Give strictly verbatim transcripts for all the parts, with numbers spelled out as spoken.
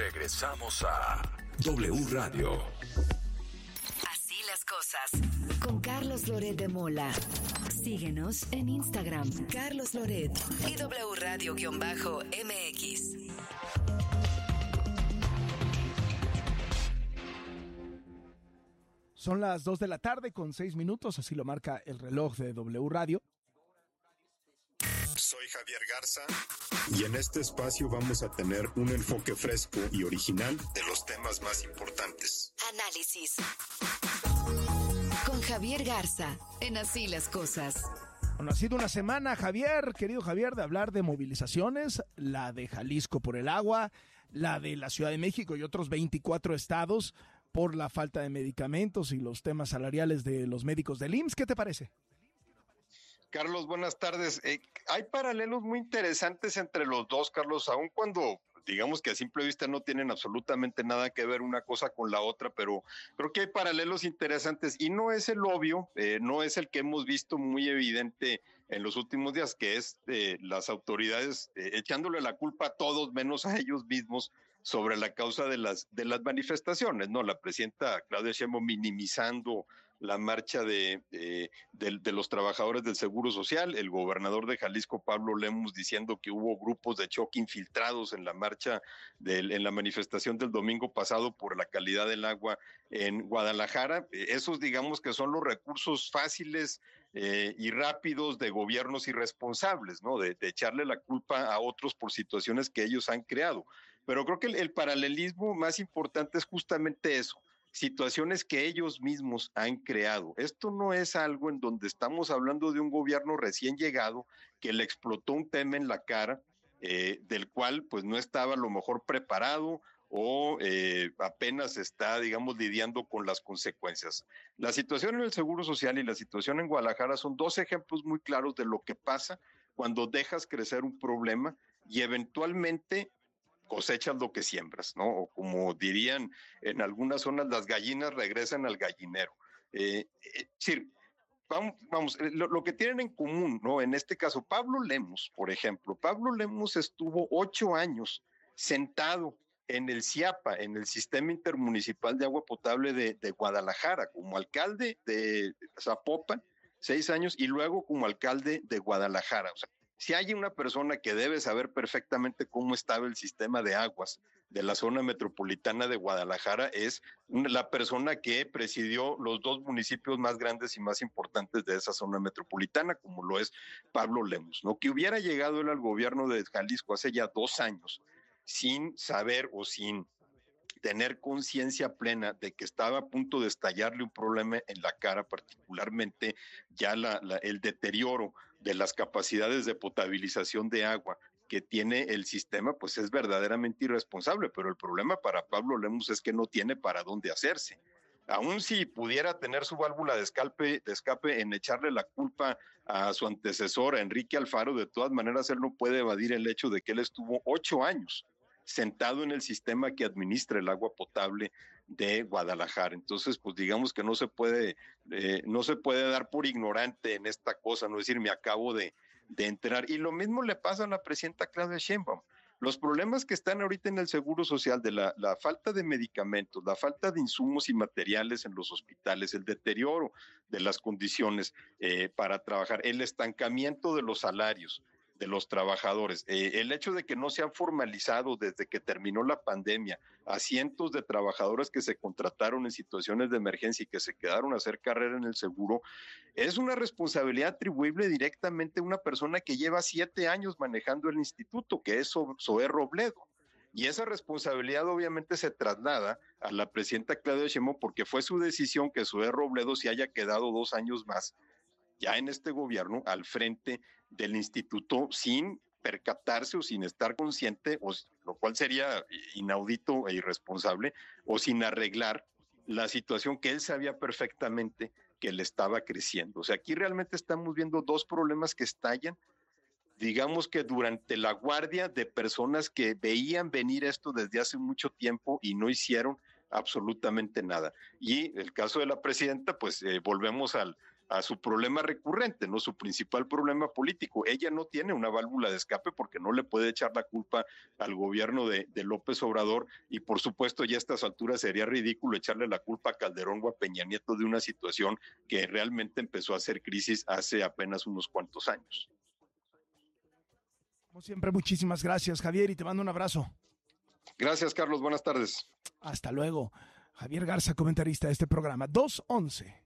Regresamos a W Radio. Así las cosas. Con Carlos Loret de Mola. Síguenos en Instagram, Carlos Loret y W Radio-M X. Son las dos de la tarde con seis minutos, así lo marca el reloj de W Radio. Soy Javier Garza y en este espacio vamos a tener un enfoque fresco y original de los temas más importantes. Análisis. Con Javier Garza, en Así las Cosas. Bueno, ha sido una semana, Javier, querido Javier, de hablar de movilizaciones, la de Jalisco por el agua, la de la Ciudad de México y otros veinticuatro estados por la falta de medicamentos y los temas salariales de los médicos del I M S S. ¿Qué te parece? Carlos, buenas tardes. Eh, hay paralelos muy interesantes entre los dos, Carlos, aun cuando digamos que a simple vista no tienen absolutamente nada que ver una cosa con la otra, pero creo que hay paralelos interesantes y no es el obvio, eh, no es el que hemos visto muy evidente en los últimos días, que es eh, las autoridades eh, echándole la culpa a todos menos a ellos mismos sobre la causa de las de las manifestaciones, ¿no? La presidenta Claudia Sheinbaum minimizando la marcha de, de, de, de los trabajadores del Seguro Social, el gobernador de Jalisco, Pablo Lemus, diciendo que hubo grupos de choque infiltrados en la marcha, del, en la manifestación del domingo pasado por la calidad del agua en Guadalajara. Esos, digamos, que son los recursos fáciles eh, y rápidos de gobiernos irresponsables, ¿no? De, de echarle la culpa a otros por situaciones que ellos han creado. Pero creo que el, el paralelismo más importante es justamente eso. Situaciones que ellos mismos han creado. Esto no es algo en donde estamos hablando de un gobierno recién llegado que le explotó un tema en la cara, eh, del cual pues no estaba a lo mejor preparado o eh, apenas está, digamos, lidiando con las consecuencias. La situación en el Seguro Social y la situación en Guadalajara son dos ejemplos muy claros de lo que pasa cuando dejas crecer un problema y eventualmente cosechas lo que siembras, ¿no? O como dirían en algunas zonas, las gallinas regresan al gallinero. Eh, eh, sí, vamos, vamos lo, lo que tienen en común, ¿no? En este caso, Pablo Lemus, por ejemplo, Pablo Lemus estuvo ocho años sentado en el CIAPA, en el Sistema Intermunicipal de Agua Potable de, de Guadalajara, como alcalde de Zapopan, seis años, y luego como alcalde de Guadalajara. O sea, si hay una persona que debe saber perfectamente cómo estaba el sistema de aguas de la zona metropolitana de Guadalajara, es la persona que presidió los dos municipios más grandes y más importantes de esa zona metropolitana, como lo es Pablo Lemus, ¿no? Que hubiera llegado él al gobierno de Jalisco hace ya dos años sin saber o sin tener conciencia plena de que estaba a punto de estallarle un problema en la cara, particularmente ya la, la, el deterioro de las capacidades de potabilización de agua que tiene el sistema, pues es verdaderamente irresponsable, pero el problema para Pablo Lemus es que no tiene para dónde hacerse. Aún si pudiera tener su válvula de escape, de escape en echarle la culpa a su antecesor, a Enrique Alfaro, de todas maneras él no puede evadir el hecho de que él estuvo ocho años sentado en el sistema que administra el agua potable de Guadalajara. Entonces, pues digamos que no se puede, eh, no se puede dar por ignorante en esta cosa, no decir me acabo de, de enterar. Y lo mismo le pasa a la presidenta Claudia Sheinbaum. Los problemas que están ahorita en el Seguro Social, de la, la falta de medicamentos, la falta de insumos y materiales en los hospitales, el deterioro de las condiciones eh, para trabajar, el estancamiento de los salarios de los trabajadores, eh, el hecho de que no se han formalizado desde que terminó la pandemia a cientos de trabajadores que se contrataron en situaciones de emergencia y que se quedaron a hacer carrera en el seguro, es una responsabilidad atribuible directamente a una persona que lleva siete años manejando el instituto, que es Zoé Robledo. Y esa responsabilidad obviamente se traslada a la presidenta Claudia Sheinbaum porque fue su decisión que Zoé Robledo se haya quedado dos años más ya en este gobierno al frente del instituto sin percatarse o sin estar consciente, o, lo cual sería inaudito e irresponsable, o sin arreglar la situación que él sabía perfectamente que le estaba creciendo. O sea, aquí realmente estamos viendo dos problemas que estallan, digamos que durante la guardia de personas que veían venir esto desde hace mucho tiempo y no hicieron absolutamente nada. Y el caso de la presidenta, pues eh, volvemos al a su problema recurrente, ¿no? Su principal problema político. Ella no tiene una válvula de escape porque no le puede echar la culpa al gobierno de, de López Obrador, y por supuesto ya a estas alturas sería ridículo echarle la culpa a Calderón o a Peña Nieto de una situación que realmente empezó a ser crisis hace apenas unos cuantos años. Como siempre, muchísimas gracias, Javier, y te mando un abrazo. Gracias, Carlos. Buenas tardes. Hasta luego. Javier Garza, comentarista de este programa. dos once.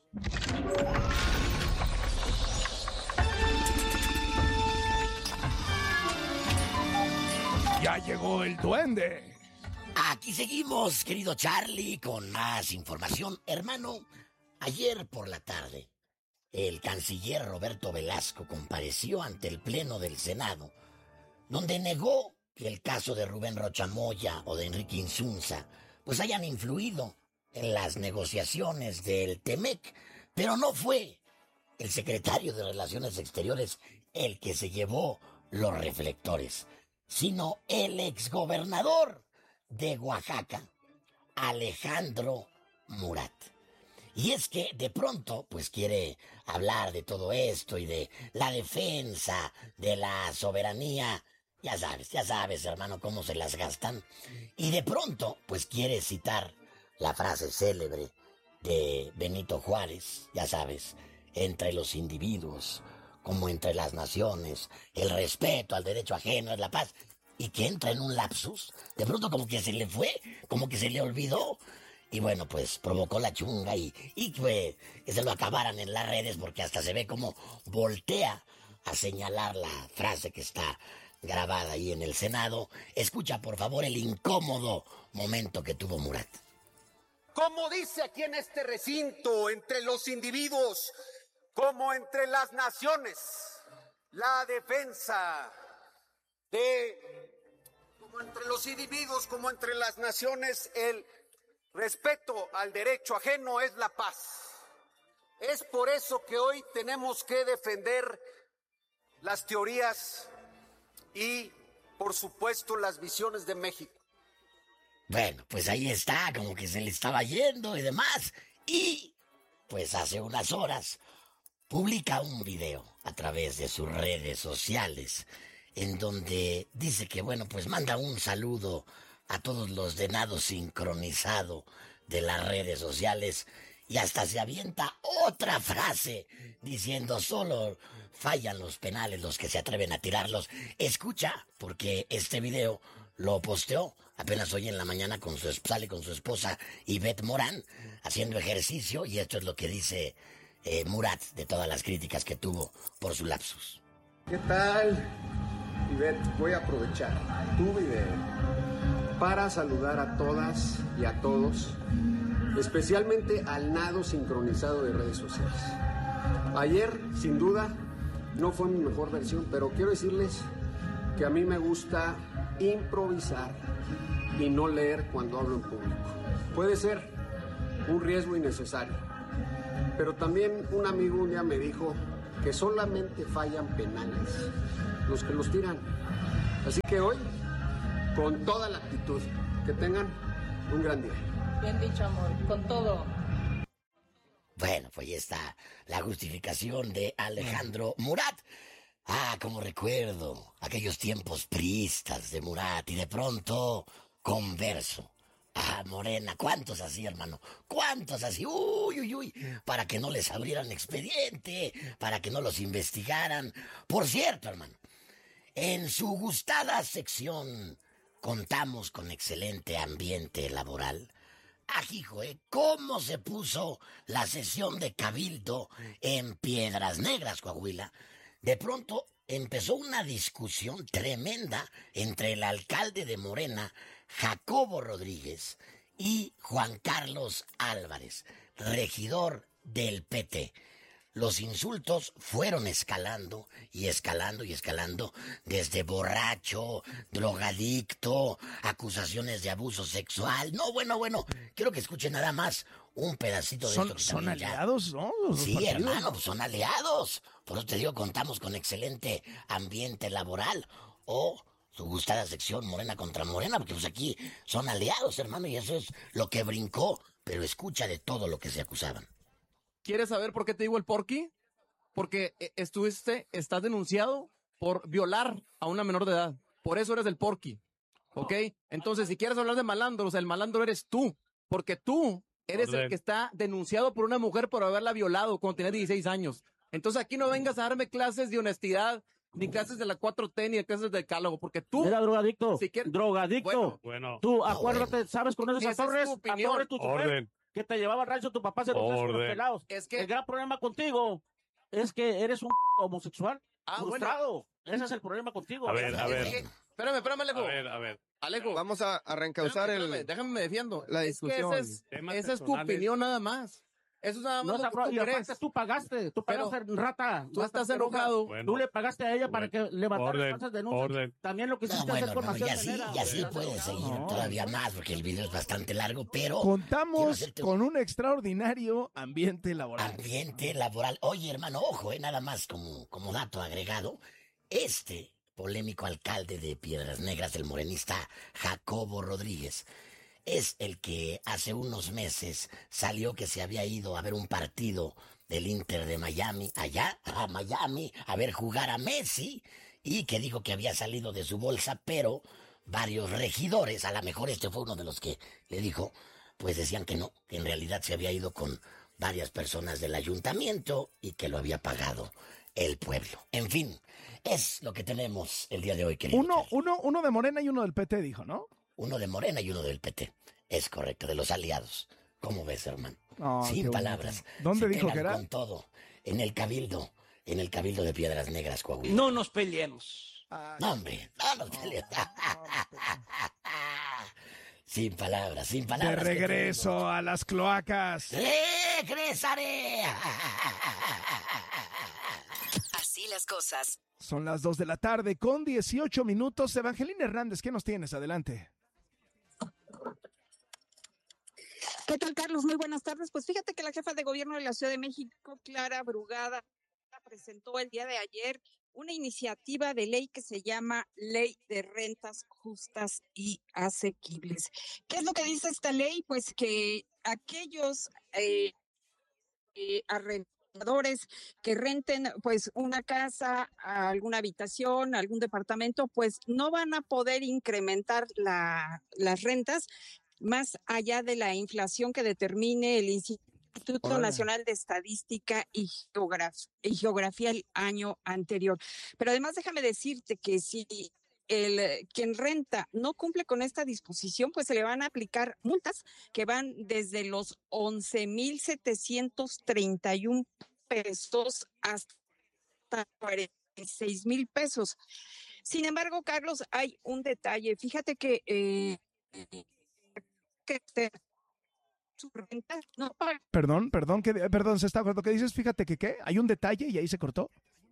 Ya llegó el duende. Aquí seguimos, querido Charlie, con más información. Hermano, ayer por la tarde, el canciller Roberto Velasco compareció ante el Pleno del Senado, donde negó que el caso de Rubén Rocha Moya o de Enrique Insunza pues hayan influido en las negociaciones del Temec, pero no fue el secretario de Relaciones Exteriores el que se llevó los reflectores, sino el exgobernador de Oaxaca, Alejandro Murat. Y es que de pronto pues quiere hablar de todo esto y de la defensa de la soberanía. Ya sabes, ya sabes, hermano, cómo se las gastan. Y de pronto, pues quiere citar la frase célebre de Benito Juárez, ya sabes, entre los individuos, como entre las naciones, el respeto al derecho ajeno es la paz. Y que entra en un lapsus, de pronto como que se le fue, como que se le olvidó. Y bueno, pues provocó la chunga y, y pues, que se lo acabaran en las redes, porque hasta se ve como voltea a señalar la frase que está grabada ahí en el Senado. Escucha, por favor, el incómodo momento que tuvo Murat. Como dice aquí en este recinto, entre los individuos como entre las naciones, la defensa de, como entre los individuos como entre las naciones, el respeto al derecho ajeno es la paz. Es por eso que hoy tenemos que defender las teorías y, por supuesto, las visiones de México. Bueno, pues ahí está, como que se le estaba yendo y demás. Y, pues hace unas horas, publica un video a través de sus redes sociales, en donde dice que, bueno, pues manda un saludo a todos los de nado sincronizado de las redes sociales, y hasta se avienta otra frase diciendo: solo fallan los penales los que se atreven a tirarlos. Escucha, porque este video lo posteó apenas hoy en la mañana con su, sale con su esposa Ivette Morán haciendo ejercicio, y esto es lo que dice eh, Murat de todas las críticas que tuvo por su lapsus. ¿Qué tal, Ivette? Voy a aprovechar tu video para saludar a todas y a todos, especialmente al nado sincronizado de redes sociales. Ayer, sin duda, no fue mi mejor versión, pero quiero decirles que a mí me gusta improvisar y no leer cuando hablo en público. Puede ser un riesgo innecesario, pero también un amigo un día me dijo que solamente fallan penales los que los tiran. Así que hoy, con toda la actitud, que tengan un gran día. Bien dicho, amor, con todo. Bueno, pues ahí está la justificación de Alejandro Murat. Ah, como recuerdo aquellos tiempos priistas de Murat, y de pronto converso. Ah, Morena, ¿cuántos así, hermano? ¿Cuántos así? Uy, uy, uy, para que no les abrieran expediente, para que no los investigaran. Por cierto, hermano, en su gustada sección contamos con excelente ambiente laboral. Ajijo, ¿eh? ¿Cómo se puso la sesión de Cabildo en Piedras Negras, Coahuila? De pronto empezó una discusión tremenda entre el alcalde de Morena, Jacobo Rodríguez, y Juan Carlos Álvarez, regidor del P T. Los insultos fueron escalando y escalando y escalando, desde borracho, drogadicto, acusaciones de abuso sexual. No, bueno, bueno, quiero que escuchen nada más un pedacito de son, esto. Que son aliados, ¿no? Los sí, partidos, hermano, pues son aliados. Por eso te digo, contamos con excelente ambiente laboral. O su gustada sección Morena contra Morena, porque pues aquí son aliados, hermano, y eso es lo que brincó. Pero escucha de todo lo que se acusaban. ¿Quieres saber por qué te digo el porqui? Porque estuviste, estás denunciado por violar a una menor de edad. Por eso eres el porqui, ¿ok? Entonces, si quieres hablar de malandros, el malandro eres tú, porque tú eres Orden. el que está denunciado por una mujer por haberla violado cuando tenía dieciséis años. Entonces, aquí no vengas a darme clases de honestidad, ni clases de la cuatro T, ni de clases de decálogo, porque tú... Era drogadicto, si quieres, drogadicto. Bueno, bueno. Tú, acuérdate, bueno. ¿sabes? Con esos a Torres, a Torres, tu chofer, que te llevaba al rancho, tu papá se enojó con los pelados. Es que... El gran problema contigo es que eres un homosexual ah, frustrado. Bueno. Ese es el problema contigo. A ver, a ver. Espérame, espérame, Alejo. A ver, a ver. Alejo. Vamos a, a reencauzar espérame, espérame, el... Déjame me defiendo. La discusión. Es que esa es, esa es tu opinión nada más. Eso es nada más no, lo que tú y crees. Tú pagaste, tú pagaste, Pero, rata. Tú estás enojado. Bueno, tú le pagaste a ella bueno, para que levantara orden, falsas denuncias. Orden. También lo que hiciste no, bueno, hacer con no, y así, y así puede seguir no. todavía más, porque el video es bastante largo, pero... Contamos con un extraordinario ambiente laboral. Ambiente laboral. Oye, hermano, ojo, eh, nada más como, como dato agregado, este polémico alcalde de Piedras Negras, el morenista Jacobo Rodríguez, es el que hace unos meses salió que se había ido a ver un partido del Inter de Miami, allá a Miami, a ver jugar a Messi, y que dijo que había salido de su bolsa, pero varios regidores, a lo mejor este fue uno de los que le dijo, pues decían que no, que en realidad se había ido con varias personas del ayuntamiento y que lo había pagado el pueblo. En fin, es lo que tenemos el día de hoy, querido. Uno, uno, uno de Morena y uno del P T, dijo, ¿no? Uno de Morena y uno del P T. Es correcto, de los aliados. ¿Cómo ves, hermano? Oh, Sin palabras. ¿Dónde dijo que era? Con todo. En el Cabildo. En el Cabildo de Piedras Negras, Coahuila. No nos peleemos. Ay, no, hombre. No nos peleemos. No, no, sin palabras, sin palabras. De regreso a las cloacas. ¡Regresaré! Así las cosas. Son las dos de la tarde con dieciocho minutos. Evangelina Hernández, ¿qué nos tienes? Adelante. ¿Qué tal, Carlos? Muy buenas tardes. Pues fíjate que la jefa de gobierno de la Ciudad de México, Clara Brugada, presentó el día de ayer una iniciativa de ley que se llama Ley de Rentas Justas y Asequibles. ¿Qué es lo que dice esta ley? Pues que aquellos eh, eh, arrendadores que renten pues una casa, alguna habitación, algún departamento, pues no van a poder incrementar la, las rentas más allá de la inflación que determine el Instituto Hola. Nacional de Estadística y, Geograf- y Geografía el año anterior. Pero además déjame decirte que si el quien renta no cumple con esta disposición, pues se le van a aplicar multas que van desde los once mil setecientos treinta y un pesos hasta cuarenta y seis mil pesos. Sin embargo, Carlos, hay un detalle. Fíjate que... Eh, que te, su renta no paga. Perdón, perdón, que, perdón, se está acordando. ¿Qué dices? Fíjate que qué, hay un detalle y ahí se cortó.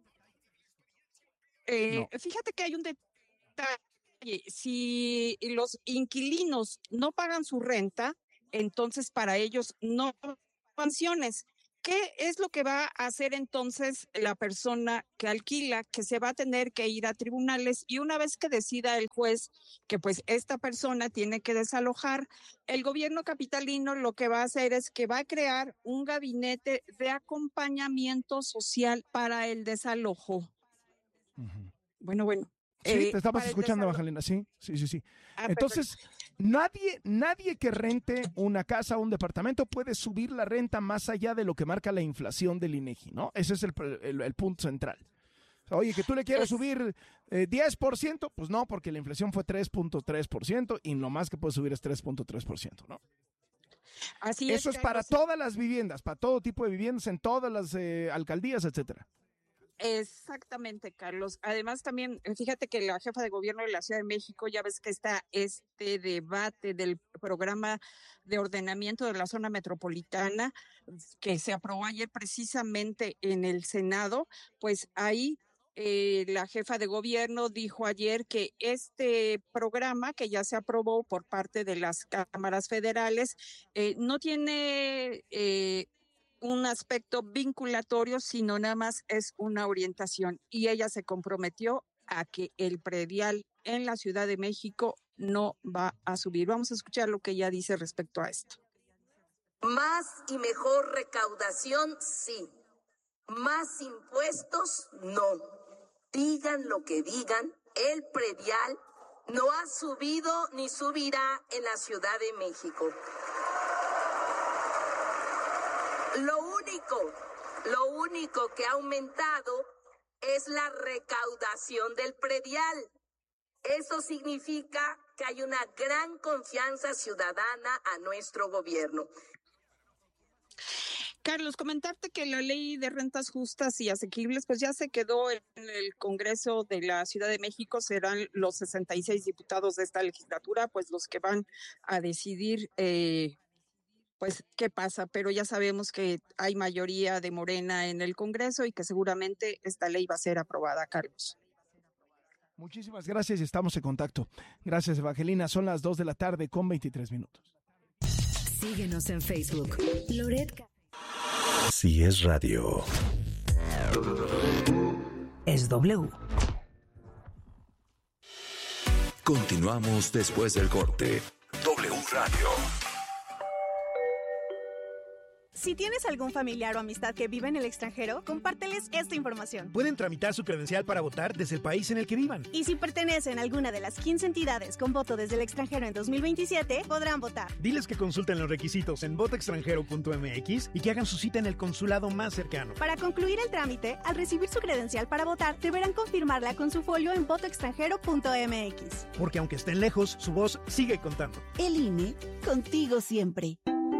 Eh, no. Fíjate que hay un detalle. Si los inquilinos no pagan su renta, entonces para ellos no hay sanciones. ¿Qué es lo que va a hacer entonces la persona que alquila? Que se va a tener que ir a tribunales y una vez que decida el juez que pues esta persona tiene que desalojar, el gobierno capitalino lo que va a hacer es que va a crear un gabinete de acompañamiento social para el desalojo. Uh-huh. Bueno, bueno. Sí, eh, te estabas escuchando, Evangelina, sí, sí, sí, sí. Ah, Entonces, nadie, nadie que rente una casa o un departamento puede subir la renta más allá de lo que marca la inflación del INEGI, ¿no? Ese es el, el, el punto central. Oye, que tú le quieres es... subir eh, diez por ciento, pues no, porque la inflación fue tres punto tres por ciento y lo más que puede subir es tres punto tres por ciento, ¿no? Así Eso es, es para sí. todas las viviendas, para todo tipo de viviendas en todas las eh, alcaldías, etcétera. Exactamente, Carlos. Además, también, fíjate que la jefa de gobierno de la Ciudad de México, ya ves que está este debate del programa de ordenamiento de la zona metropolitana que se aprobó ayer precisamente en el Senado, pues ahí eh, la jefa de gobierno dijo ayer que este programa que ya se aprobó por parte de las cámaras federales eh, no tiene... Eh, un aspecto vinculatorio, sino nada más es una orientación. Y ella se comprometió a que el predial en la Ciudad de México no va a subir. Vamos a escuchar lo que ella dice respecto a esto. Más y mejor recaudación, sí. Más impuestos, no. Digan lo que digan, el predial no ha subido ni subirá en la Ciudad de México. Lo único, lo único que ha aumentado es la recaudación del predial. Eso significa que hay una gran confianza ciudadana a nuestro gobierno. Carlos, comentarte que la ley de rentas justas y asequibles pues ya se quedó en el Congreso de la Ciudad de México. Serán los sesenta y seis diputados de esta legislatura pues los que van a decidir eh, pues qué pasa, pero ya sabemos que hay mayoría de Morena en el Congreso y que seguramente esta ley va a ser aprobada, Carlos. Muchísimas gracias y estamos en contacto. Gracias, Evangelina. Son las dos de la tarde con veintitrés minutos. Síguenos en Facebook. Loret. Si es radio, es W. Continuamos después del corte. W Radio. Si tienes algún familiar o amistad que vive en el extranjero, compárteles esta información. Pueden tramitar su credencial para votar desde el país en el que vivan. Y si pertenecen a alguna de las quince entidades con voto desde el extranjero en dos mil veintisiete, podrán votar. Diles que consulten los requisitos en voto extranjero punto m x y que hagan su cita en el consulado más cercano. Para concluir el trámite, al recibir su credencial para votar, deberán confirmarla con su folio en voto extranjero punto m x. Porque aunque estén lejos, su voz sigue contando. El I N E, contigo siempre.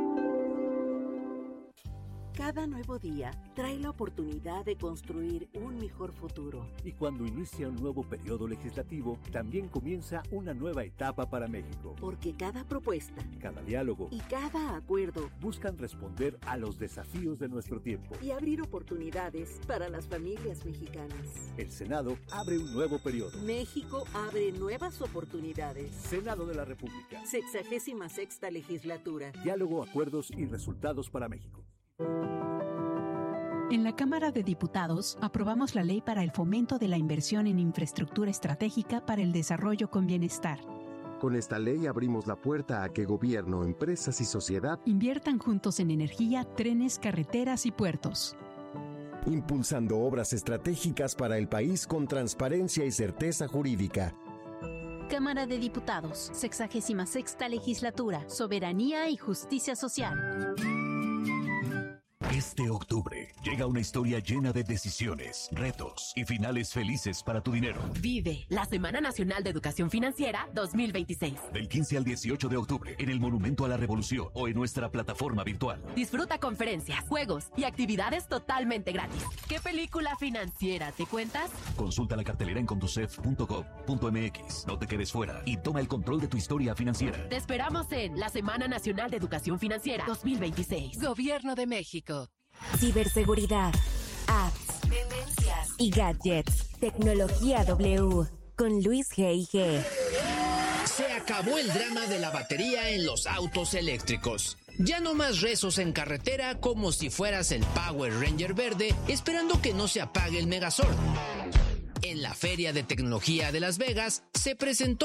Cada nuevo día trae la oportunidad de construir un mejor futuro. Y cuando inicia un nuevo periodo legislativo, también comienza una nueva etapa para México. Porque cada propuesta, cada diálogo y cada acuerdo buscan responder a los desafíos de nuestro tiempo y abrir oportunidades para las familias mexicanas. El Senado abre un nuevo periodo. México abre nuevas oportunidades. Senado de la República. Sexagésima sexta legislatura. Diálogo, acuerdos y resultados para México. En la Cámara de Diputados aprobamos la Ley para el Fomento de la Inversión en Infraestructura Estratégica para el Desarrollo con Bienestar. Con esta ley abrimos la puerta a que gobierno, empresas y sociedad inviertan juntos en energía, trenes, carreteras y puertos. Impulsando obras estratégicas para el país con transparencia y certeza jurídica. Cámara de Diputados, sexagésima sexta legislatura, soberanía y justicia social. Este octubre llega una historia llena de decisiones, retos y finales felices para tu dinero. Vive la Semana Nacional de Educación Financiera dos mil veintiséis. Del quince al dieciocho de octubre en el Monumento a la Revolución o en nuestra plataforma virtual. Disfruta conferencias, juegos y actividades totalmente gratis. ¿Qué película financiera te cuentas? Consulta la cartelera en conducef punto gov punto m x. No te quedes fuera y toma el control de tu historia financiera. Te esperamos en la Semana Nacional de Educación Financiera dos mil veintiséis. Gobierno de México. Ciberseguridad, apps, tendencias y gadgets. Tecnología W con Luis G G. Se acabó el drama de la batería en los autos eléctricos. Ya no más rezos en carretera como si fueras el Power Ranger verde esperando que no se apague el Megazord. En la Feria de Tecnología de Las Vegas se presentó